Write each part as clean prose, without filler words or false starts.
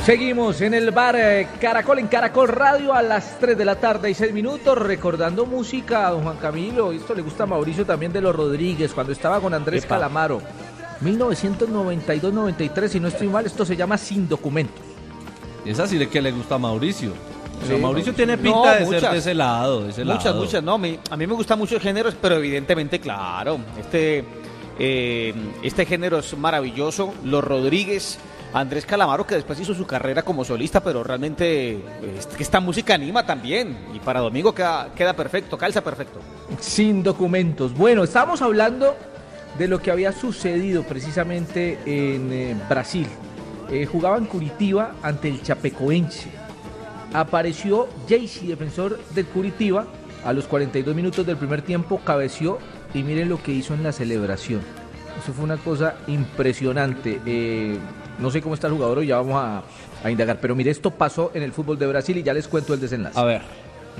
Seguimos en el bar Caracol, en Caracol Radio, a las 3 de la tarde y 6 minutos, recordando música a don Juan Camilo. Esto le gusta a Mauricio también, de los Rodríguez, cuando estaba con Andrés Calamaro. 1992-93, si no estoy mal, esto se llama Sin Documentos. Esa sí que le gusta a Mauricio. O sea, Sí, Mauricio tiene pinta de ser de ese lado. Muchas, no, a mí me gustan muchos géneros, pero evidentemente, claro, este género es maravilloso. Los Rodríguez, Andrés Calamaro, que después hizo su carrera como solista, pero realmente esta música anima también, y para Domingo queda perfecto, calza perfecto. Sin Documentos. Bueno, estamos hablando de lo que había sucedido precisamente en Brasil. Jugaba en Curitiba ante el Chapecoense. Apareció Jaycee, defensor del Curitiba, a los 42 minutos del primer tiempo, cabeció y miren lo que hizo en la celebración. Eso fue una cosa impresionante. No sé cómo está el jugador, hoy ya vamos a indagar, pero mire, esto pasó en el fútbol de Brasil y ya les cuento el desenlace. A ver.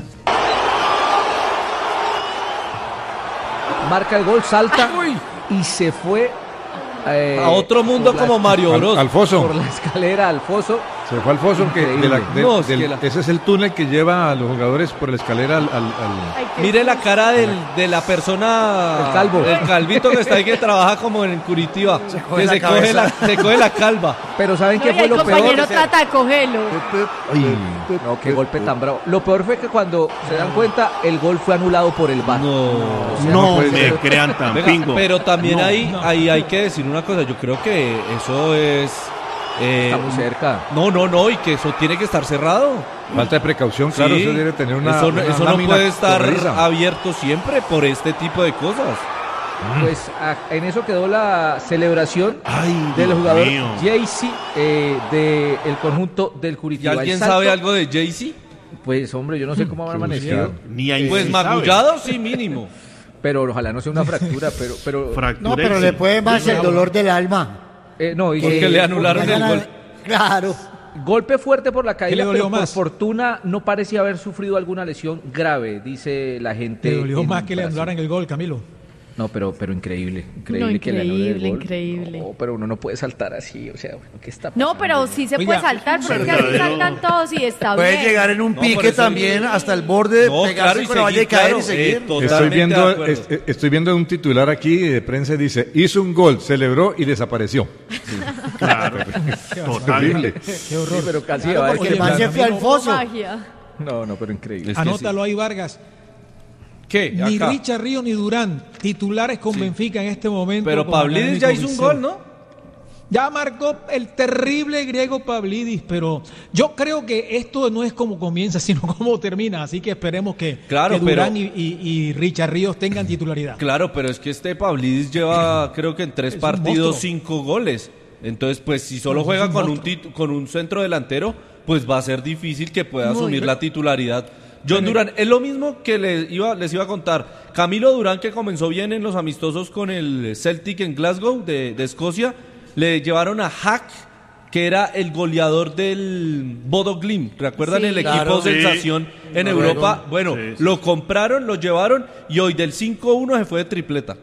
Marca el gol, salta y se fue a otro mundo como Mario Bros. Al foso. Por la escalera al foso. Se fue al foso, Increíble. ese es el túnel que lleva a los jugadores por la escalera al... Mire la cara de la persona, el calvo, el calvito que está ahí, que trabaja como en Curitiba, se coge la calva. Pero ¿saben qué fue lo peor? Compañero Tata, cógelo. No, qué golpe tan bravo. Lo peor fue que cuando se dan cuenta, el gol fue anulado por el VAR. No me crean tan pingo. Pero también ahí hay que decir una cosa, yo creo que eso es... está muy cerca. No, y que eso tiene que estar cerrado. Falta de precaución, claro, Sí, eso debe tener una... Eso no puede estar abierto siempre por este tipo de cosas. Pues en eso quedó la celebración del jugador Jaycee del conjunto del ¿Y Curitiba. alguien sabe algo de Jaycee? Pues hombre, yo no sé cómo habrá amanecido. Ni ahí Pues magullado sí, mínimo. Pero ojalá no sea una fractura, pero No, pero le puede más el dolor del alma. no, dice, porque le anularon el gol. Claro. golpe fuerte por la ¿Qué caída, le dolió pero por más? fortuna no parecía haber sufrido alguna lesión grave, dice la gente. Te dolió más que le Brasil. anularan el gol, Camilo. No, pero increíble, No, que le anulen el gol. increíble. No, pero uno no puede saltar así, o sea, bueno, ¿qué está pasando? No, pero sí se puede Oiga, saltar, porque es que así saltan todos y está Puede bien. llegar en un por pique eso también hasta el borde, pegarse con la valla y caer y seguir. Estoy viendo un titular aquí de prensa y dice, hizo un gol, celebró y desapareció. Claro, total. Qué horror. Sí, pero casi Claro, va a porque decir- el man se fue al foso. Magia. No, pero increíble. Es que Anótalo ahí, Vargas. ¿Qué? Ni Acá. Richard Ríos ni Durán, titulares con Benfica en este momento. Pero con Pavlidis ya hizo un Académico gol, Viseu. ¿no? Ya marcó el terrible griego Pavlidis, pero yo creo que esto no es como comienza, sino como termina. Así que esperemos que Durán y Richard Ríos tengan titularidad. Claro, pero es que este Pavlidis lleva, creo que en 3 Es un partidos, monstruo. 5 goles. Entonces, pues si solo No, juega es un con monstruo. con un centro delantero, pues va a ser difícil que pueda Muy asumir bien. la titularidad. John Durán, es lo mismo que les iba a contar. Camilo Durán, que comenzó bien en los amistosos con el Celtic en Glasgow de Escocia, le llevaron a Hack, que era el goleador del Bodo Glimt. ¿Recuerdan Sí. el equipo Claro, sensación en Europa? Bueno, Sí. lo compraron, lo llevaron y hoy del 5-1 se fue de tripleta.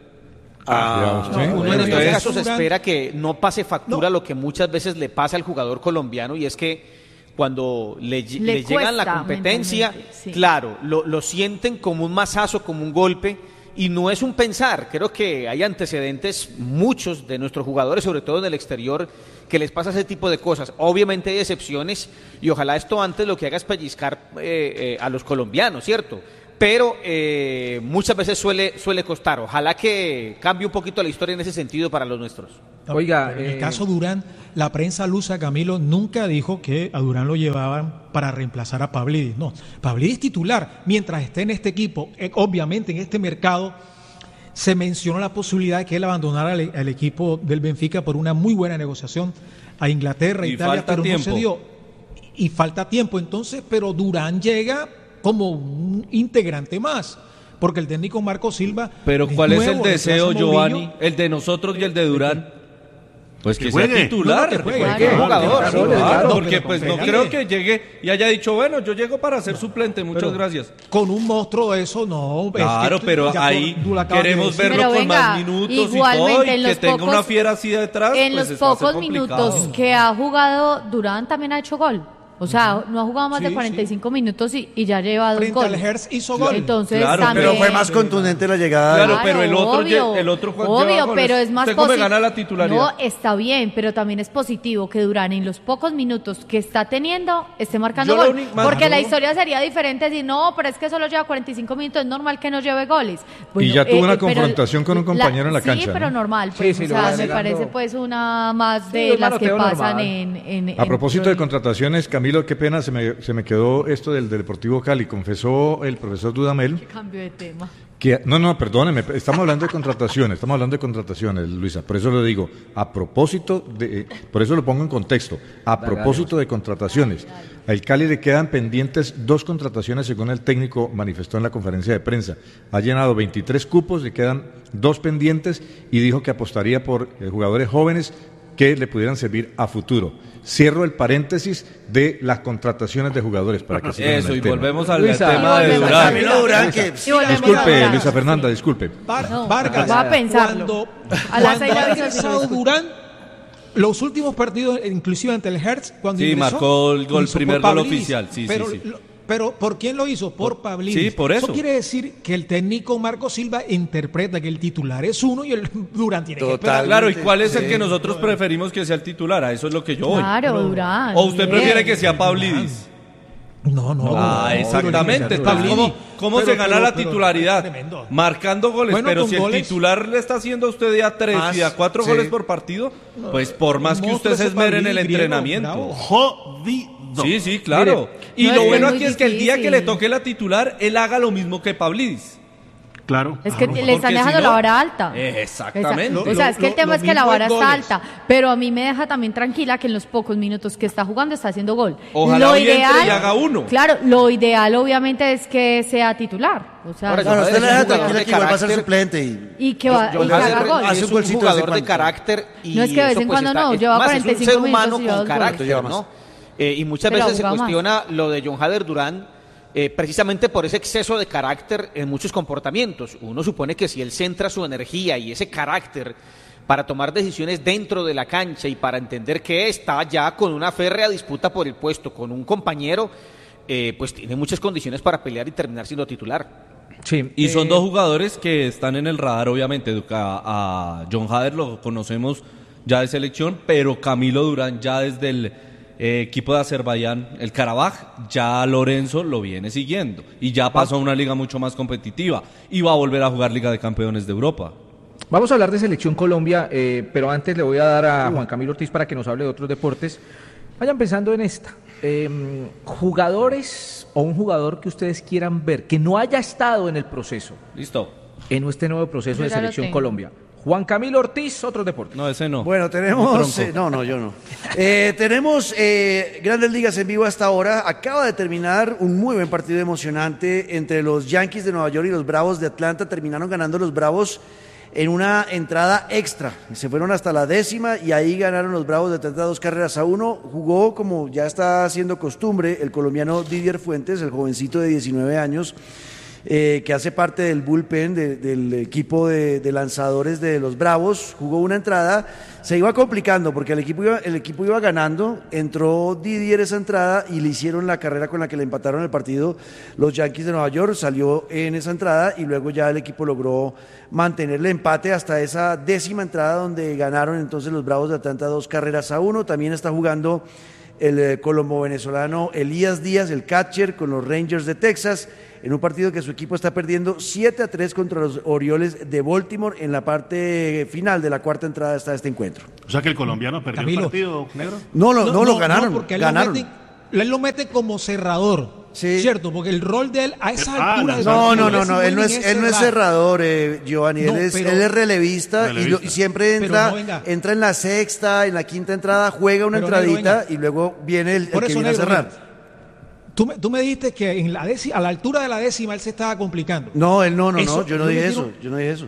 Uno en estos Entonces, casos espera que no pase factura lo que muchas veces le pasa al jugador colombiano, y es que cuando le llegan la cuesta competencia, mentalmente, sí. claro, lo sienten como un mazazo, como un golpe, y no es un pensar. Creo que hay antecedentes, muchos de nuestros jugadores, sobre todo en el exterior, que les pasa ese tipo de cosas. Obviamente hay excepciones, y ojalá esto antes lo que haga es pellizcar a los colombianos, ¿cierto? Pero muchas veces suele costar. Ojalá que cambie un poquito la historia en ese sentido para los nuestros. Oiga, en el caso Durán, la prensa lusa, Camilo, nunca dijo que a Durán lo llevaban para reemplazar a Pavlidis. No, Pavlidis titular, mientras esté en este equipo, obviamente en este mercado, se mencionó la posibilidad de que él abandonara al equipo del Benfica por una muy buena negociación a Inglaterra, Y Italia, falta pero tiempo. no se dio. Y falta tiempo, entonces, pero Durán llega como un integrante más, porque el técnico Marco Silva... Pero ¿cuál es el nuevo, deseo, reemplaza a Mourinho. Giovanni? El de nosotros y el de Durán. Pues que sea juegue. titular, No, que juegue. que Jugador, claro, sí, claro, claro, porque pero pues no póngale. creo que llegue y haya dicho, bueno, yo llego para ser suplente, muchas Pero gracias. Con un monstruo de eso, no. Claro, es que pero ya ahí tú lo acabas de queremos decir. verlo Pero con venga, más minutos y igualmente, todo, y en que los tenga pocos- una fiera así detrás, En pues los va a ser pocos complicado. minutos que ha jugado Durán también ha hecho gol. O sea, no ha jugado más de Sí, 45 minutos y ya lleva 2 Frente al goles. Hertz hizo gol. Entonces Claro, también... Pero fue más contundente la llegada. Claro, Claro, pero el otro obvio, lleva obvio, goles. pero es más ¿Usted cómo posi- gana la titularidad? No, está bien, pero también es positivo que Durán en los pocos minutos que está teniendo esté marcando Yo lo gol. único- Porque no. la historia sería diferente si no, pero es que solo lleva 45 minutos, es normal que no lleve goles. Y ya tuvo una pero confrontación con un compañero en la cancha, Sí, pero ¿no? normal, pues, Sí, o lo sea, va me negando. parece pues una más Sí, de un las que manoteo pasan normal. en A propósito de en- contrataciones, Camilo, qué pena, se me quedó esto del Deportivo Cali. Confesó el profesor Dudamel Cambio de tema. que... No, perdóneme, estamos hablando de contrataciones, Luisa. Por eso lo digo, por eso lo pongo en contexto. A propósito de contrataciones, al Cali le quedan pendientes 2 contrataciones, según el técnico manifestó en la conferencia de prensa. Ha llenado 23 cupos, le quedan 2 pendientes y dijo que apostaría por jugadores jóvenes que le pudieran servir a futuro. Cierro el paréntesis de las contrataciones de jugadores para que sigan en Eso, el y tema. volvemos al Luisa. tema Y de volvemos Durán. Camilo Durán, que Y volvemos a Disculpe, Durán. Luisa Fernanda, disculpe. No, Vargas, voy a pensarlo. cuando A las 6 ha aviso si ingresado lo escucho. Durán, los últimos partidos, inclusive ante el Hertz, cuando Sí, ingresó, marcó el gol, hizo primer por gol Pavlidis. oficial, sí, pero, sí. Pero ¿por quién lo hizo? Por Pavlidis. Sí, por eso. Eso quiere decir que el técnico Marco Silva interpreta que el titular es uno y el Durán tiene que esperar. Claro, ¿y cuál es el que nosotros preferimos que sea el titular? A eso es lo que yo voy. Claro, Durán. ¿O usted bien. prefiere que sea Pavlidis? No. Ah, exactamente. Entonces, Pavlidis. ¿cómo se Pero- gana la pero- titularidad? tremendo. Marcando goles, Bueno, pero con si el goles. titular le está haciendo a usted ya 3 y a 4 sí. goles por partido, pues por más que monstruo usted se ese esmere en el Pavlidis, griego, entrenamiento. bravo. Jodido. Sí, claro. Y no, lo es bueno muy aquí es que el día que le difícil. toque la titular, él haga lo mismo que Pavlidis. Claro. Es que Porque le están si dejando no- la vara alta. Exactamente. O sea, es que el Lo tema es que la mismo vara en está goles. alta, pero a mí me deja también tranquila que en los pocos minutos que está jugando está haciendo gol. Ojalá hoy entre y haga uno. Claro, lo ideal obviamente es que sea titular. O sea, Ahora, Claro, Johader usted le es un deja jugador tranquila de que igual va a ser carácter. suplente. Y y que va y que Johader haga gol. hace es un un golcito de vez en jugador de cuando. carácter y No es que de vez eso, en pues, cuando está- no, es lleva más, 45 es un ser humano minutos y lleva con dos carácter, goles. ¿no? Y muchas Pero veces se jugaba más. cuestiona lo de Johader Durán precisamente por ese exceso de carácter en muchos comportamientos. Uno supone que si él centra su energía y ese carácter para tomar decisiones dentro de la cancha y para entender que está ya con una férrea disputa por el puesto con un compañero, pues tiene muchas condiciones para pelear y terminar siendo titular. Sí, Y son 2 jugadores que están en el radar, obviamente. A John Hader lo conocemos ya de selección, pero Camilo Durán ya desde el equipo de Azerbaiyán, el Karabaj, ya Lorenzo lo viene siguiendo. Y ya pasó a una liga mucho más competitiva. Y va a volver a jugar Liga de Campeones de Europa. Vamos a hablar de Selección Colombia, pero antes le voy a dar a Juan Camilo Ortiz para que nos hable de otros deportes. Vayan pensando en esta. Jugadores o un jugador que ustedes quieran ver, que no haya estado en el proceso, ¿Listo? en este nuevo proceso Yo de ya lo Selección tengo. Colombia. Juan Camilo Ortiz, otros deportes. No, ese no. Bueno, Un tenemos... tronco. no, yo no. Tenemos Grandes Ligas en vivo hasta ahora. Acaba de terminar un muy buen partido emocionante entre los Yankees de Nueva York y los Bravos de Atlanta. Terminaron ganando los Bravos en una entrada extra. Se fueron hasta la 10ª y ahí ganaron los Bravos de Atlanta 2-1. Jugó, como ya está haciendo costumbre, el colombiano Didier Fuentes, el jovencito de 19 años, que hace parte del bullpen del equipo de lanzadores de los Bravos. Jugó una entrada, se iba complicando porque el equipo iba ganando, entró Didier esa entrada y le hicieron la carrera con la que le empataron el partido los Yankees de Nueva York, salió en esa entrada y luego ya el equipo logró mantener el empate hasta esa 10ª entrada donde ganaron entonces los Bravos de Atlanta 2-1. También está jugando el colombo venezolano Elías Díaz, el catcher, con los Rangers de Texas, en un partido que su equipo está perdiendo 7-3 contra los Orioles de Baltimore. En la parte final de la 4ª entrada está este encuentro. O sea que el colombiano perdió Camilo. el partido, negro. No lo ganaron. porque Ganaron. él lo mete como cerrador. Sí. ¿Cierto? Porque el rol de él a esa Ah, altura del No, partido él no es cerrador, Giovanni, No, él es pero- relevista, Relevista. y siempre Pero entra, no, venga. entra en la 6ª, en la 5ª entrada, juega una Pero, negro, entradita venga. y luego viene el Por que eso, viene a negro, cerrar. Tú me dijiste que a la altura de la 10ª él se estaba complicando. No, él no, Eso, yo no yo dije me eso, tiro- yo no dije eso.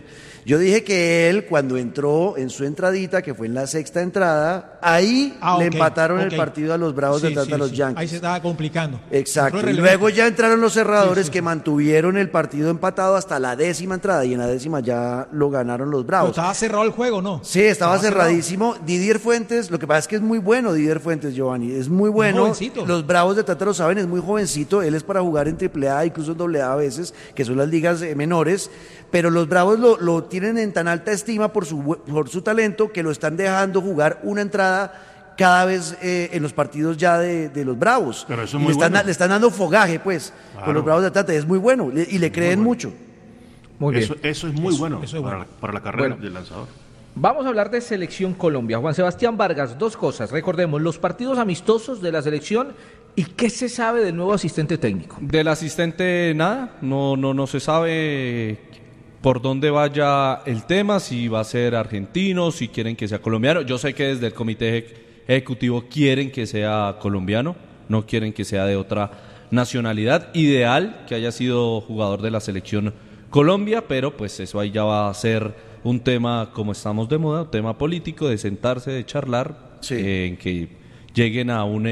Yo dije que él, cuando entró en su entradita, que fue en la sexta entrada, ahí le empataron el partido a los Bravos de Atlanta, a los Yankees. Ahí se estaba complicando. Exacto. Y luego ya entraron los cerradores que mantuvieron el partido empatado hasta la 10ª entrada, y en la 10ª ya lo ganaron los Bravos. Pero estaba cerrado el juego, ¿no? Sí, estaba cerradísimo. Didier Fuentes, lo que pasa es que es muy bueno Didier Fuentes, Giovanni, es muy bueno. Los Bravos de Atlanta lo saben, es muy jovencito, él es para jugar en AAA, incluso en AA a veces, que son las ligas menores, pero los Bravos lo tienen en tan alta estima por su talento que lo están dejando jugar una entrada cada vez en los partidos ya de los Bravos. Pero eso es muy le están dando fogaje, pues, con los Bravos de Atlanta, es muy bueno, y le creen mucho. Muy bien. Eso es muy bueno, eso es bueno. Para la carrera del lanzador. Vamos a hablar de Selección Colombia. Juan Sebastián Vargas, dos cosas. Recordemos, los partidos amistosos de la selección y qué se sabe del nuevo asistente técnico. Del asistente nada, no se sabe por dónde vaya el tema, si va a ser argentino, si quieren que sea colombiano. Yo sé que desde el comité ejecutivo quieren que sea colombiano, no quieren que sea de otra nacionalidad. Ideal que haya sido jugador de la Selección Colombia, pero pues eso ahí ya va a ser un tema, como estamos de moda, un tema político, de sentarse, de charlar, en que lleguen a un...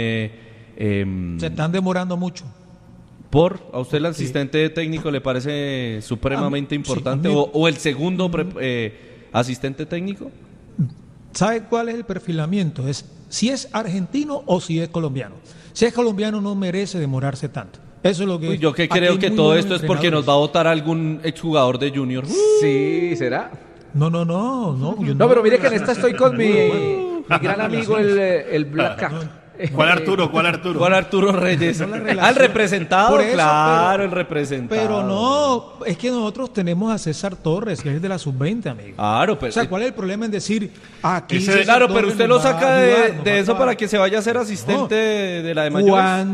se están demorando mucho. ¿A usted el asistente técnico le parece supremamente importante? Sí, ¿O el segundo asistente técnico? ¿Sabe cuál es el perfilamiento? Es si es argentino o si es colombiano. Si es colombiano no merece demorarse tanto. Eso es lo que... Yo que creo que todo esto es porque nos va a votar algún exjugador de Junior. Sí, ¿será? No. No, pero mire que en esta estoy con mi gran amigo el Black Cat. ¿Cuál Arturo? ¿Cuál Arturo Reyes? ¿Al representado? Por eso, claro, el representado. Pero no, es que nosotros tenemos a César Torres, que es de la sub-20, amigo. Claro, pero... O sea, ¿cuál es el problema en decir aquí? Claro, pero usted lo saca de eso para que se vaya a ser asistente de la de mayores.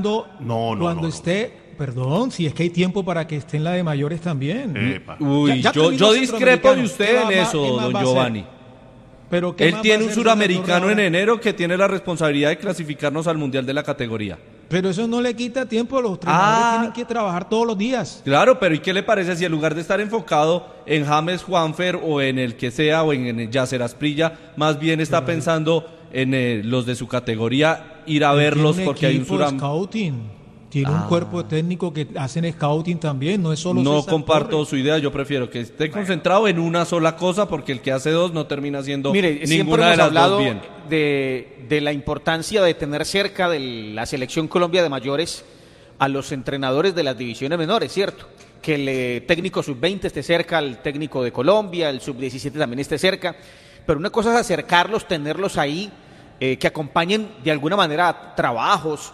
Cuando esté... Perdón, si es que hay tiempo para que esté en la de mayores también. Uy, yo discrepo de usted en eso, don Giovanni. Pero él tiene un suramericano en enero que tiene la responsabilidad de clasificarnos al mundial de la categoría. Pero eso no le quita tiempo a los entrenadores, tienen que trabajar todos los días. Claro, pero ¿y qué le parece si en lugar de estar enfocado en James Juanfer o en el que sea o en Yasser Asprilla, más bien está pensando en los de su categoría, ir a verlos porque hay un suramericano? Tiene un cuerpo técnico que hacen scouting también, no es solo No César comparto Torres. su idea, yo prefiero que esté concentrado en una sola cosa, porque el que hace dos no termina haciendo ninguna de las dos bien. De la importancia de tener cerca de la Selección Colombia de mayores a los entrenadores de las divisiones menores, ¿cierto? Que el técnico sub-20 esté cerca, el técnico de Colombia, el sub-17 también esté cerca, pero una cosa es acercarlos, tenerlos ahí, que acompañen de alguna manera trabajos,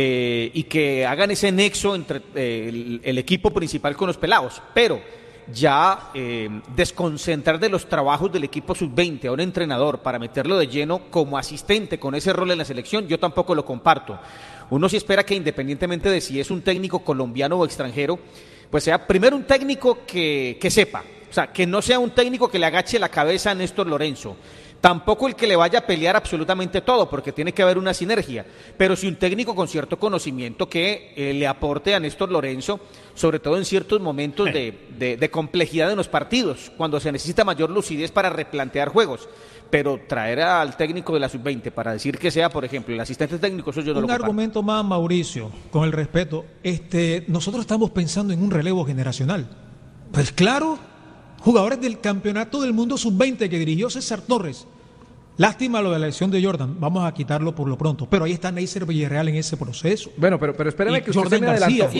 y que hagan ese nexo entre el equipo principal con los pelados, pero ya desconcentrar de los trabajos del equipo sub-20 a un entrenador para meterlo de lleno como asistente con ese rol en la selección, yo tampoco lo comparto. Uno sí espera que independientemente de si es un técnico colombiano o extranjero, pues sea primero un técnico que sepa, o sea, que no sea un técnico que le agache la cabeza a Néstor Lorenzo. Tampoco el que le vaya a pelear absolutamente todo, porque tiene que haber una sinergia. Pero sí un técnico con cierto conocimiento que le aporte a Néstor Lorenzo, sobre todo en ciertos momentos de complejidad en los partidos, cuando se necesita mayor lucidez para replantear juegos. Pero traer al técnico de la sub-20 para decir que sea, por ejemplo, el asistente técnico, eso yo no lo comparto. Un argumento más, Mauricio, con el respeto. Nosotros estamos pensando en un relevo generacional. Pues claro, jugadores del campeonato del mundo sub-20 que dirigió César Torres. Lástima lo de la lesión de Jordan, vamos a quitarlo por lo pronto. Pero ahí está Neisser Villarreal en ese proceso. Bueno, pero espérame que usted Jordan se me adelantó. García. Y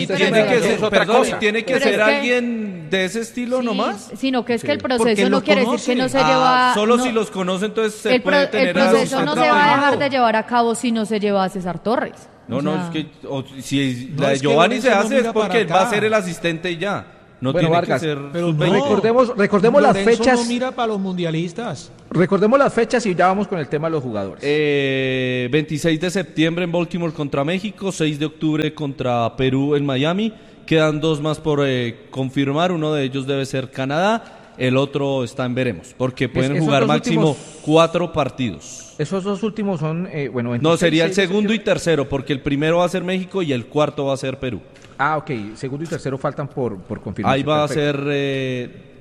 tiene que ser alguien de ese estilo nomás. Sino que es que el Porque proceso no quiere decir que no se lleva... Solo si los conoce, entonces se puede tener el proceso a no se va a dejar de llevar a cabo si no se lleva a César Torres. Es que si la de Giovanni se hace es porque va a ser el asistente y ya. No bueno, tiene Vargas, que ser. Pero recordemos las fechas. No mira para los mundialistas. Recordemos las fechas y ya vamos con el tema de los jugadores. 26 de septiembre en Baltimore contra México, 6 de octubre contra Perú en Miami. Quedan dos más por confirmar. Uno de ellos debe ser Canadá. El otro está en veremos, porque pueden jugar máximo 4 partidos. Esos dos últimos son, No, sería el segundo y tercero, porque el primero va a ser México y el cuarto va a ser Perú. Ah, ok. Segundo y tercero faltan por confirmar. Ahí va a ser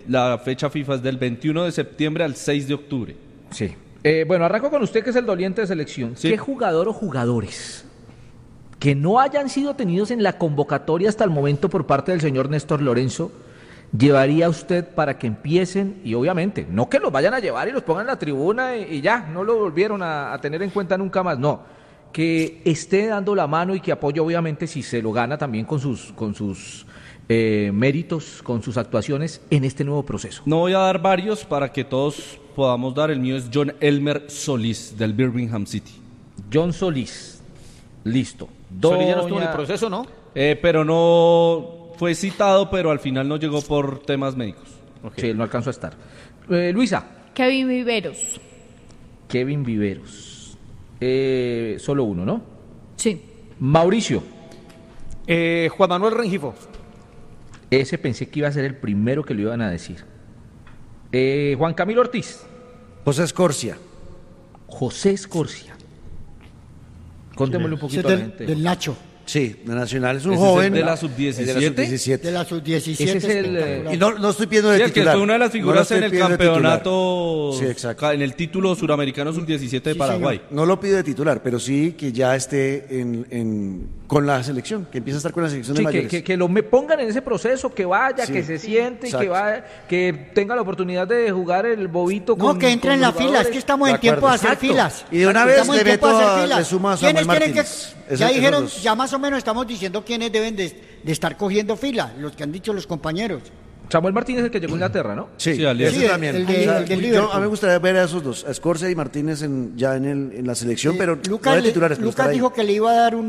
La fecha FIFA es del 21 de septiembre al 6 de octubre. Sí. Bueno, arranco con usted que es el doliente de selección. Sí. ¿Qué jugador o jugadores que no hayan sido tenidos en la convocatoria hasta el momento por parte del señor Néstor Lorenzo llevaría usted para que empiecen? Y obviamente, no que los vayan a llevar y los pongan en la tribuna y ya, no lo volvieron a tener en cuenta nunca más, no. Que esté dando la mano y que apoye obviamente si se lo gana también con sus méritos, con sus actuaciones en este nuevo proceso. No voy a dar varios para que todos podamos dar. El mío es John Elmer Solís, del Birmingham City. John Solís, listo. Solís ya no estuvo en el proceso, ¿no? Pero no fue citado, pero al final no llegó por temas médicos. Sí, no alcanzó a estar. Luisa. Kevin Viveros. Kevin Viveros. Solo uno, ¿no? Sí. Mauricio. Juan Manuel Rengifo. Ese pensé que iba a ser el primero que lo iban a decir. Juan Camilo Ortiz. José Escorcia. José Escorcia. Contémosle un poquito a la gente. Del Nacho. Sí, de Nacional. Es un ¿Ese es el joven. de la sub-17? De la sub-17. Ese es el, Y no estoy pidiendo de Sí, el que titular. fue una de las figuras No lo en estoy el pidiendo de titular. campeonato, Sí, exacto. en el título suramericano sub-17 de Sí, Paraguay. No lo pido de titular, pero sí que ya esté con la selección, que empiece a estar con la selección de sí, mayores. que lo me pongan en ese proceso, que vaya, Sí, que se siente, y exacto. que tenga la oportunidad de jugar el bobito No, con que entre con en la los fila, es jugadores. que estamos De en tiempo de acuerdo. hacer Exacto. filas. Y de una vez Estamos en le tiempo de meto hacer a- filas. le sumo a ¿Quiénes Samuel tienen Martínez? ya Esos dijeron, dos. ya más o menos estamos diciendo quiénes deben de estar cogiendo fila, los que han dicho los compañeros. Samuel Martínez es el que llegó a Inglaterra, ¿no? Sí, Sí, Alianza. ese Sí, también. el del Liverpool. a mí me gustaría ver a esos dos, a Escorcia y Martínez en la selección, pero no Lucas, de titulares. pero estar Lucas ahí. dijo que le iba a dar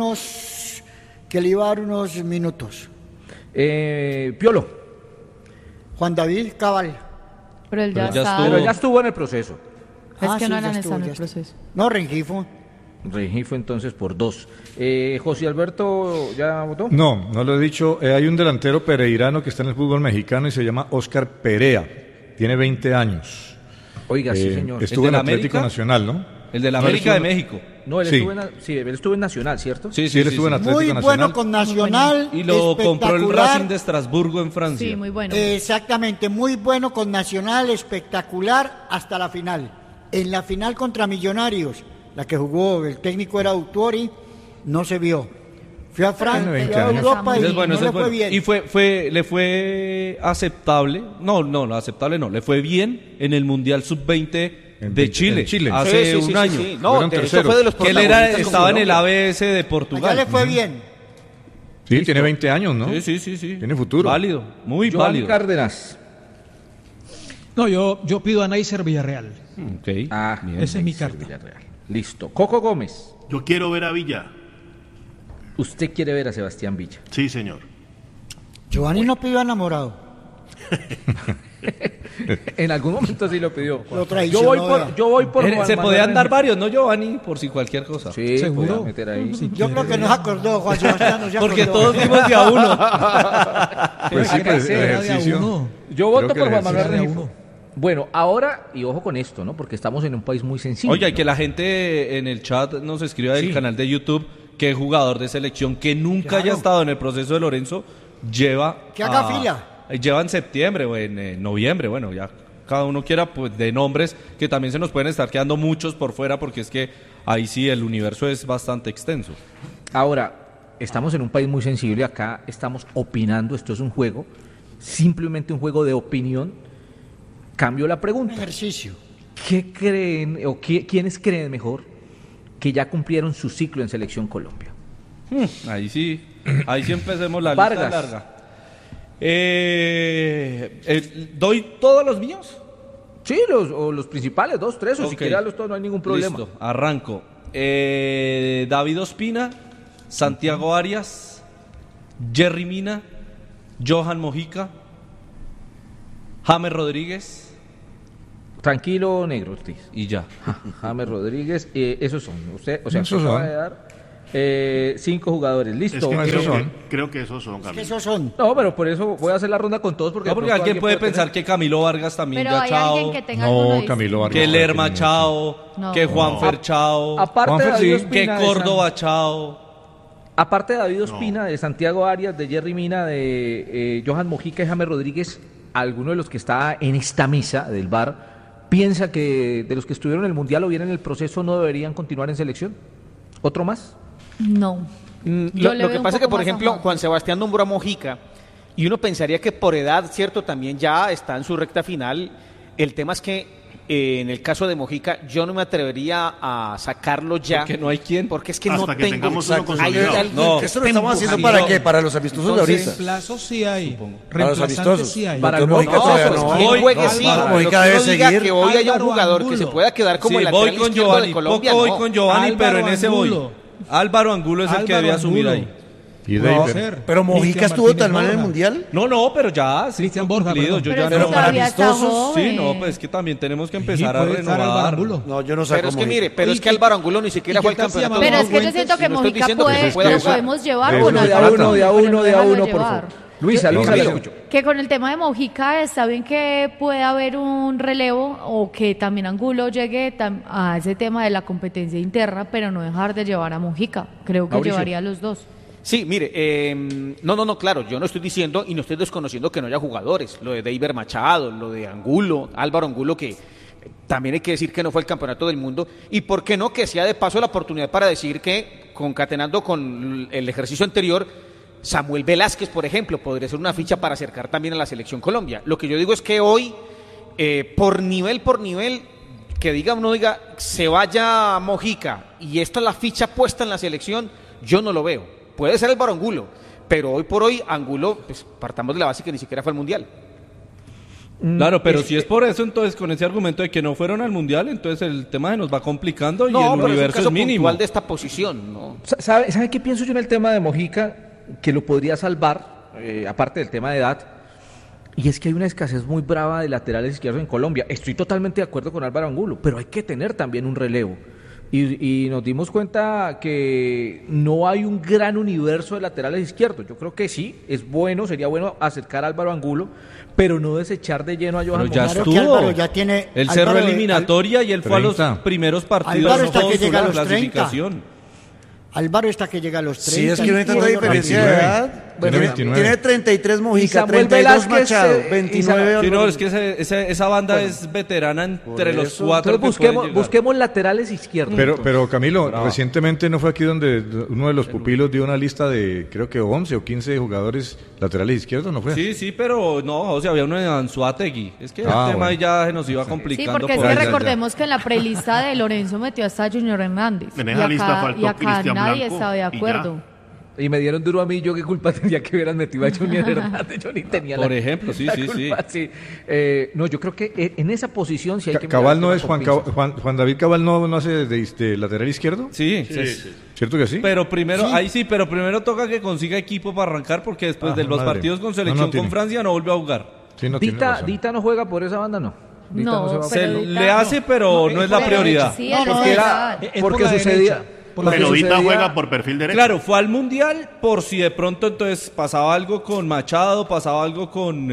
unos minutos. Piolo, Juan David Cabal. Pero él ya Pero ya está. estuvo. pero ya estuvo en el proceso. Es Ah, que sí, no ya eran estuvo, en ya el estuvo. proceso. No, Rengifo. Regifo entonces por 2. José Alberto, ¿ya votó? No, no lo he dicho. Hay un delantero pereirano que está en el fútbol mexicano y se llama Oscar Perea. Tiene 20 años. Oiga, sí, señor. Estuvo ¿El en de la Atlético América? Nacional, ¿no? El de la No, América de él estuvo- México. No, él Sí. estuvo en Nacional, ¿cierto? Sí, Sí, él estuvo en Atlético Muy Nacional. bueno con Nacional. Y lo compró el espectacular. Racing de Estrasburgo en Francia. Sí, muy bueno. Exactamente, muy bueno con Nacional, espectacular hasta la final. En la final contra Millonarios, la que jugó, el técnico era Autori, no se vio. Fue a Francia, Tiene 20 fue a años. Europa y Ese es bueno, no ese le es fue bueno. bien. Y le fue aceptable. No, aceptable no. Le fue bien en el Mundial Sub-20 de Chile, en Chile. hace un año. No, Fueron de hecho terceros. fue de los Que él protagonistas estaba en con el Colombia. ABS de Allá Portugal. le fue bien. Sí, tiene 20 años, ¿no? Sí. Tiene futuro. Válido, muy Joan válido. Cárdenas. No, yo pido a Neisser Villarreal. Ok, Bien, Esa es mi Neisser carta. Villarreal. Listo. Coco Gómez. Yo quiero ver a Villa. Usted quiere ver a Sebastián Villa. Sí, señor. Giovanni no pidió enamorado. En algún momento sí lo pidió. Lo traicionó, vea. Yo voy por Juan Se Manuel podían dar Rengifo. varios, ¿no, Giovanni? Por si cualquier cosa. Sí, ¿Seguro? podía meter ahí. Sí. Yo creo que no se acordó, Juan Sebastián, no se Porque acordó. todos fuimos de a uno. Pues sí, pues, Era de el ejercicio. uno. Yo voto Creo que por el Juan Manuel ejercicio Rengifo. era uno. Bueno, ahora, y ojo con esto, ¿no? Porque estamos en un país muy sensible. Oiga, y ¿no? que la gente en el chat nos escriba del canal de YouTube que jugador de selección que nunca haya estado en el proceso de Lorenzo lleva... Que haga fila. Lleva en septiembre o en noviembre, bueno, ya cada uno quiera, pues de nombres que también se nos pueden estar quedando muchos por fuera porque es que ahí sí el universo es bastante extenso. Ahora, estamos en un país muy sensible, acá estamos opinando, esto es un juego, simplemente un juego de opinión. Cambio la Un pregunta. ejercicio. ¿Qué creen o quiénes creen mejor que ya cumplieron su ciclo en Selección Colombia? Ahí sí empecemos la lista Vargas. larga. ¿Doy todos los míos? Sí, los principales, 2, 3, o si Ok. quiere darlos todos, no hay ningún problema. Listo, arranco. David Ospina, Santiago Arias, Jerry Mina, Johan Mojica, James Rodríguez Tranquilo, negro, Ortiz. y ya. James Rodríguez, esos son. Usted, o sea, Esos acaba son. de dar 5 jugadores. Es Listo. que esos son. creo que esos son, Que Camilo. esos son. No, pero por eso voy a hacer la ronda con todos. Porque, No, de porque pronto alguien puede tener- pensar que Camilo Vargas también Pero ya hay alguien chao, que tenga alguno No, distinto. Camilo Vargas. que no, Lerma tiene chao, No. que Juanfer chao, Aparte de Juanfer, David sí. Ospina, que de Córdoba chao. Aparte de David Ospina, de Santiago Arias, de Jerry Mina, de Johan Mojica y James Rodríguez, alguno de los que está en esta mesa del VAR piensa que de los que estuvieron en el Mundial o bien en el proceso no deberían continuar en selección? ¿Otro más? No. Lo que pasa es que, por ejemplo, Juan Sebastián nombró a Mojica y uno pensaría que por edad, cierto, también ya está en su recta final. El tema es que en el caso de Mojica yo no me atrevería a sacarlo ya. Porque no hay quien. Porque es que Hasta no que tengo. tengamos uno Hay consolidado. alguien No, que esto lo esté estamos haciendo empujando. ¿para qué? Para los amistosos de ahorita. Reemplazos sí hay. Para los Reemplazantes amistosos. sí hay. Para Doctor el Mojica todavía pues, no. quien Hoy- juegue no, sí. Álvaro, Lo que Mojica uno debe diga seguir. que hoy haya un Álvaro jugador que Angulo. se pueda quedar como Sí, el lateral voy con izquierdo Giovanni, de Colombia. poco voy no. con Giovanni, Álvaro pero en ese voy. Angulo. Álvaro Angulo es el que Álvaro debe asumir Angulo. ahí. Y No, David. pero Mojica Cristian estuvo Martínez tan mal en el Borja. Mundial. No, pero ya, sí, Cristian fue Borja, cumplido, perdón. yo Pero ya es que no. todavía está amistosos, joven. Sí, no, pues es que también tenemos que Sí, empezar a puede estar Álvaro renovar. Angulo. No, yo no saco Pero es que Mojica. mire, pero Oye, es que Álvaro Angulo ni siquiera ¿y fue qué al tal si campeonato. llamamos Pero es que yo Fuentes? siento que Y no estoy Mojica diciendo que puede, se pueda lo jugar. podemos llevar Eso con es de a Álvaro uno, de a Angulo, uno, pero de a no uno, dejarlo por llevar. favor. Luisa, Luisa, le escucho. Que con el tema de Mojica está bien que pueda haber un relevo o que también Angulo llegue a ese tema de la competencia interna, pero no dejar de llevar a Mojica. Creo que Mauricio. llevaría a los dos. Sí, mire, no, claro, yo no estoy diciendo y no estoy desconociendo que no haya jugadores, lo de Deiber Machado, lo de Angulo, Álvaro Angulo, que también hay que decir que no fue el campeonato del mundo, y por qué no, que sea de paso la oportunidad para decir que, concatenando con el ejercicio anterior, Samuel Velázquez, por ejemplo, podría ser una ficha para acercar también a la Selección Colombia. Lo que yo digo es que hoy, por nivel, que uno diga, se vaya Mojica, y esta es la ficha puesta en la selección, yo no lo veo. Puede ser Álvaro Angulo, pero hoy por hoy Angulo, pues partamos de la base que ni siquiera fue al Mundial. Claro, pero si es por eso, entonces con ese argumento de que no fueron al Mundial, entonces el tema se nos va complicando y el pero es un universo caso es mínimo. puntual de esta posición, ¿no? ¿Sabe qué pienso yo en el tema de Mojica? Que lo podría salvar, aparte del tema de edad, y es que hay una escasez muy brava de laterales izquierdos en Colombia. Estoy totalmente de acuerdo con Álvaro Angulo, pero hay que tener también un relevo. Y nos dimos cuenta que no hay un gran universo de laterales izquierdos. Yo creo que sí, sería bueno acercar a Álvaro Angulo, pero no desechar de lleno a Johan Pero ya Mojica. Claro que estuvo. Álvaro ya tiene- Él cerró Álvaro- eliminatoria y él fue a los 30. primeros partidos Álvaro está con que llega a la los 30. clasificación. Álvaro está que llega a los 30. Sí, es que no hay tanta y- diferencia de 29. edad. Tiene 29. Tiene 33 Y Mojica, Samuel 32 Velázquez, Machado, y 29 Sí, no, Álvaro. es que esa banda es veterana entre los eso. cuatro. Entonces que pueden llegar. busquemos laterales izquierdos. Pero Camilo, Bravo. recientemente no fue aquí donde uno de los pupilos dio una lista de creo que 11 o 15 jugadores laterales izquierdos, ¿no fue? Sí, pero no, o sea, había uno en Anzuategui. Es que el Ah, tema bueno. ahí ya se nos iba Sí, complicando. porque es por que ahí. recordemos que en la prelista de Lorenzo metió hasta Junior Hernández. En esa lista faltó y acá Cristian nadie Blanco estaba de y ya. acuerdo. Y me dieron duro a mí, yo qué culpa tenía que hubieran metido a Junior Hernández, yo ni tenía Por ejemplo, sí. culpa, sí. No, yo creo que en esa posición sí hay que... Cabal mirar no el es tema con pinzas. Juan David Cabal no hace de lateral izquierdo, Sí, ¿cierto que sí? Pero primero, pero primero toca que consiga equipo para arrancar porque después de los madre. partidos con No, selección no tiene. con Francia no volvió a jugar. Sí, no tiene razón. Dita no juega por esa banda, no. Dita No, se va a- Se Pero le hace, pero no es la Pero prioridad. Sí, No, él no, es porque era- lateral. Es porque por la sucedía- derecha, por la porque Pero Vita sucedía- juega por perfil derecho. Claro, fue al Mundial por si de pronto entonces pasaba algo con Machado, pasaba algo con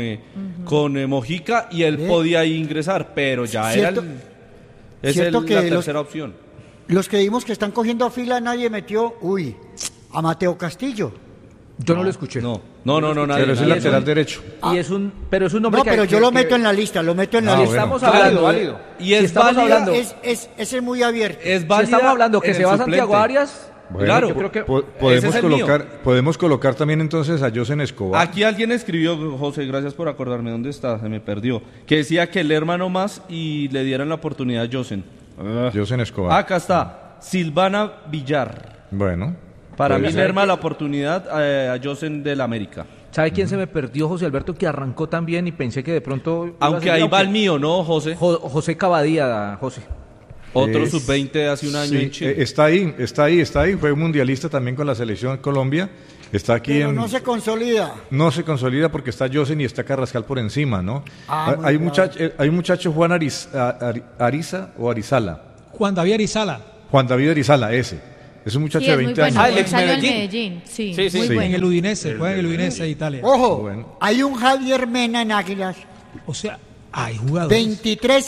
Mojica y él podía ahí ingresar, pero ya Cierto- es cierto la que los- tercera opción. Los que vimos que están cogiendo fila, nadie metió, a Mateo Castillo. Yo no lo escuché. No, nadie. Pero es el nadie. lateral derecho. Pero es un nombre No, que pero que- yo lo que- meto en la lista, lo meto en la Ah, lista. Estamos bueno. hablando, Válido. Y es si estamos válida- hablando, Ese es muy abierto. Es si válida estamos hablando que en se el va suplente. Santiago Arias, Bueno, Claro, yo creo que ese es el mío. podemos colocar también entonces a Josen Escobar. Aquí alguien escribió, José, gracias por acordarme dónde está, se me perdió, que decía que el hermano más y le dieran la oportunidad a Josen. Josen Escobar. Acá está, Silvana Villar. Bueno. Para puede mí ser. le arma la oportunidad a Josen del América. ¿sabe quién se me perdió? José Alberto, que arrancó también y pensé que de pronto... iba a Aunque ser- ahí va el mío, ¿no, José? José Cavadía, José. Otro Es- sub-20 hace un año Sí, en Chile. está ahí. Fue mundialista también con la selección Colombia. Está aquí Pero en... no se consolida. No se consolida porque está Josen y está Carrascal por encima, ¿no? Ah, muy hay, bravo. hay un muchacho Juan Ariza o Arizala. Juan David Arizala, Juan David Arizala, ese. Es un muchacho Sí, de es muy 20 bueno. años. el Él ex salió en Medellín. Medellín. Sí, Sí, sí. muy Sí. en bueno. el Udinese, juega en el Udinese de Italia. Ojo, Bueno. hay un Javier Mena en Águilas, O sea, hay jugadores. 23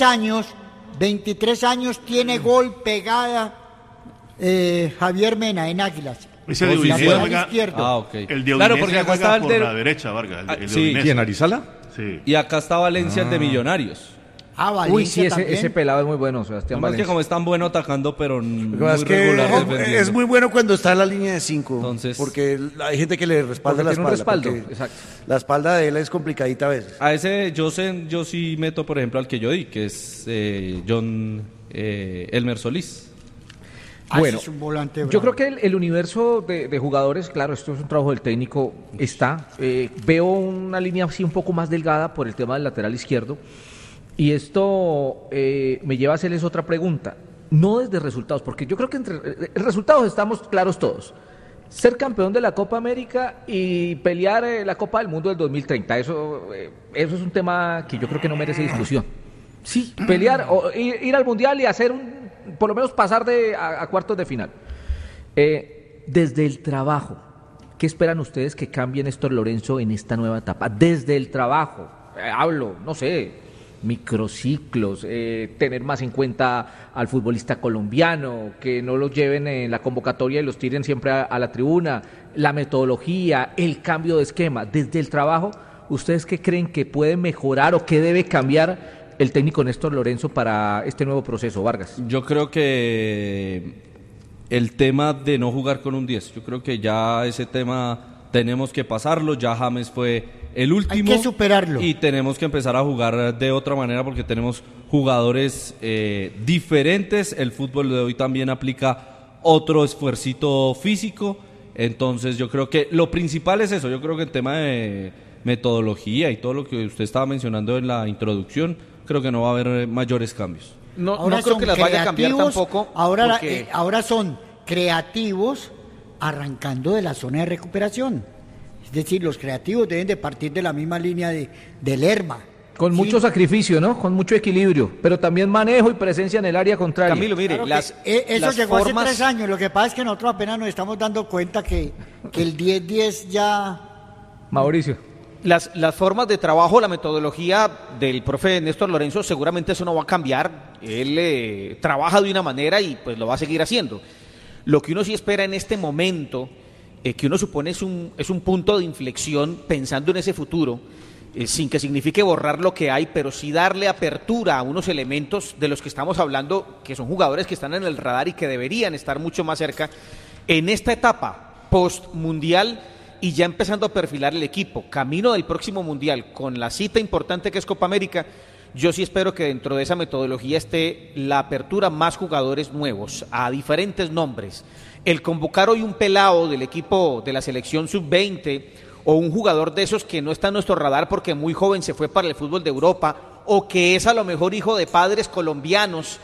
años tiene gol pegada Javier Mena en Águilas. Ese de Posición. Udinese Lateral juega. izquierdo. Ah, ok. El de Claro, Udinese porque acá juega estaba el por de... la derecha, Vargas. El de sí. Udinese. ¿Quién, Arizala? Sí. Y acá está Valencia, el de Millonarios. Valencia Uy, sí, también. ese pelado es muy bueno, Sebastián Además que Valencia. como es tan bueno atacando, pero muy Lo que pasa es que regular defendiendo. es muy bueno cuando está en la línea de 5. Entonces- porque hay gente que le respalda Porque la tiene un espalda. respaldo, porque exacto. La espalda de él es complicadita a veces. A ese yo sí meto, por ejemplo, al que yo di, que es John Elmer Solís. Bueno, Ese es un volante yo bravo. creo que el universo de jugadores, claro, esto es un trabajo del técnico, está. Veo una línea así un poco más delgada por el tema del lateral izquierdo. Y esto me lleva a hacerles otra pregunta. No desde resultados, porque yo creo que entre resultados estamos claros todos. Ser campeón de la Copa América y pelear la Copa del Mundo del 2030, eso es un tema que yo creo que no merece discusión. Sí, pelear, o ir al Mundial y hacer por lo menos pasar a cuartos de final. Desde el trabajo, ¿qué esperan ustedes que cambie Néstor Lorenzo en esta nueva etapa? Desde el trabajo, hablo, no sé, microciclos, tener más en cuenta al futbolista colombiano, que no los lleven en la convocatoria y los tiren siempre a la tribuna, la metodología, el cambio de esquema. Desde el trabajo, ¿ustedes qué creen que puede mejorar o qué debe cambiar el técnico Néstor Lorenzo para este nuevo proceso, Vargas? Yo creo que el tema de no jugar con un 10, yo creo que ya ese tema tenemos que pasarlo, ya James fue el último. Hay que superarlo. Y tenemos que empezar a jugar de otra manera porque tenemos jugadores diferentes, el fútbol de hoy también aplica otro esfuerccito físico, entonces yo creo que lo principal es eso, yo creo que el tema de metodología y todo lo que usted estaba mencionando en la introducción, creo que no va a haber mayores cambios. No Ahora creo son que las vaya a cambiar creativos, tampoco. Ahora, porque- ahora son creativos arrancando de la zona de recuperación. Es decir, los creativos deben de partir de la misma línea de Lerma. Con Sí. mucho sacrificio, ¿no? Con mucho equilibrio, pero también manejo y presencia en el área contraria. Camilo, mire, Claro que, las, eso las llegó formas... hace 3 años. Lo que pasa es que nosotros apenas nos estamos dando cuenta que el 10-10 ya... Mauricio. Las formas de trabajo, la metodología del profe Néstor Lorenzo, seguramente eso no va a cambiar. Él trabaja de una manera y pues lo va a seguir haciendo. Lo que uno sí espera en este momento, que uno supone es un punto de inflexión pensando en ese futuro, sin que signifique borrar lo que hay, pero sí darle apertura a unos elementos de los que estamos hablando, que son jugadores que están en el radar y que deberían estar mucho más cerca en esta etapa post-mundial y ya empezando a perfilar el equipo, camino del próximo mundial, con la cita importante que es Copa América. Yo sí espero que dentro de esa metodología esté la apertura más jugadores nuevos, a diferentes nombres. El convocar hoy un pelado del equipo de la selección sub-20 o un jugador de esos que no está en nuestro radar porque muy joven se fue para el fútbol de Europa o que es a lo mejor hijo de padres colombianos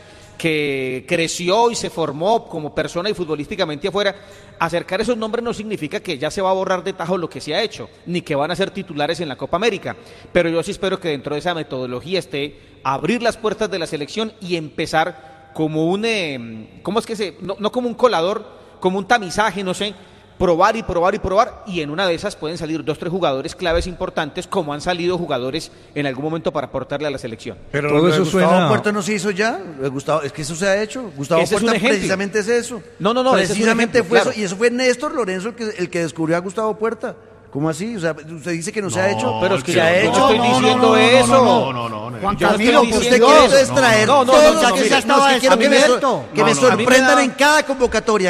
que creció y se formó como persona y futbolísticamente afuera, acercar esos nombres no significa que ya se va a borrar de tajo lo que se ha hecho, ni que van a ser titulares en la Copa América, pero yo sí espero que dentro de esa metodología esté abrir las puertas de la selección y empezar como ¿cómo es que no como un colador, como un tamizaje, no sé, probar y probar y probar, y en una de esas pueden salir 2 o 3 jugadores claves importantes, como han salido jugadores en algún momento para aportarle a la selección. Pero Todo lo de eso Gustavo suena- Puerta no se hizo ya. Es que eso se ha hecho. Gustavo Ese es un Puerta ejemplo. precisamente es eso. No, ese es un Precisamente ejemplo, fue claro. eso. Y eso fue Néstor Lorenzo el que descubrió a Gustavo Puerta. ¿Cómo así? O sea, usted dice que no se ha hecho. pero es que se yo ha no hecho. estoy diciendo eso. No. Juan Yo no Camilo, estoy por Usted diciendo Dios. quiere entonces traer No, todos no, los mire, que ya estaba que quiero que me, descubierto. que me No, no, a mí me sorprendan da- en cada convocatoria,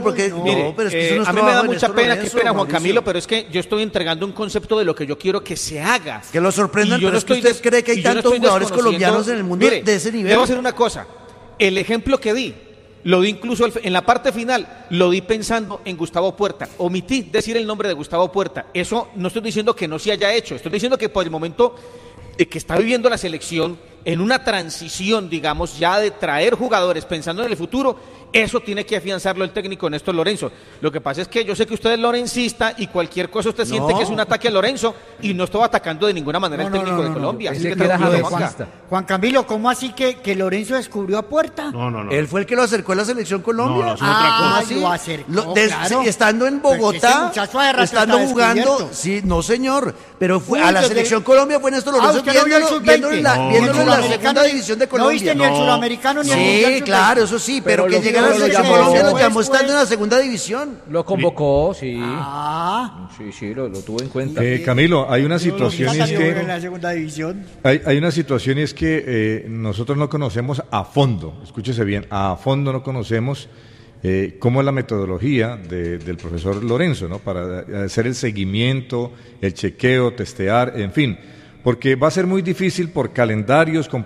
Mire, pero es que eso no es a mí me trabajo da de mucha Néstor pena, Lorenzo, qué pena Juan Mauricio. Camilo, pero es que yo estoy entregando un concepto de lo que yo quiero que se haga. Que lo sorprendan, Y yo pero no es que estoy usted cree que hay y yo no tantos estoy jugadores desconociendo- colombianos en el mundo Mire, de ese nivel. Debo hacer una cosa, el ejemplo que di, lo di incluso en la parte final, lo di pensando en Gustavo Puerta. Omití decir el nombre de Gustavo Puerta. Eso no estoy diciendo que no se haya hecho, estoy diciendo que por el momento que está viviendo la selección en una transición, digamos, ya de traer jugadores pensando en el futuro, eso tiene que afianzarlo el técnico Néstor Lorenzo. Lo que pasa es que yo sé que usted es lorencista y cualquier cosa usted siente que es un ataque a Lorenzo y no estoy atacando de ninguna manera al técnico de Colombia. Así Pensé que que era tranquilo, jamesista. Juanca. Juan Camilo, ¿cómo así que Lorenzo descubrió a Puerta? No. Él fue el que lo acercó a la selección Colombia. No, es otra ¿Cómo cosa. así? Lo acercó, sí, claro. estando en Pues ese Bogotá, muchacho hace rato estando está jugando, descubierto. sí, no señor, pero fue Uy, a la desde- selección Colombia fue Néstor Lorenzo usted no vio el viéndolo sub-20. en la No, viéndolo no, en segunda división de Colombia. No viste ni el suramericano ni el mundial. Sí, claro, eso sí, pero que lo llegara a la lo selección llamó. Colombia nos llamó Después. estando en la segunda división. Lo convocó, sí. Ah, Lo tuvo en cuenta. Camilo, hay una situación y es en la que segunda división. hay una situación y es que nosotros no conocemos a fondo, escúchese bien, a fondo no conocemos cómo es la metodología del profesor Lorenzo, ¿no? Para hacer el seguimiento, el chequeo, testear, en fin, porque va a ser muy difícil por calendarios,